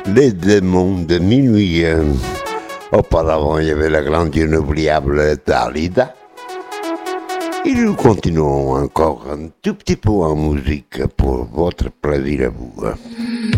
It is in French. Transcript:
Les démons de minuit. Auparavant, il y avait la grande inoubliable Dalida. Et nous continuons encore un tout petit peu en musique pour votre plaisir à vous.